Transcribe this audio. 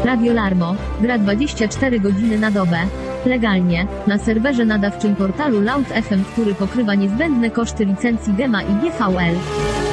Radio Larmo gra 24 godziny na dobę. Legalnie, na serwerze nadawczym portalu Loud FM, który pokrywa niezbędne koszty licencji GEMA i GVL.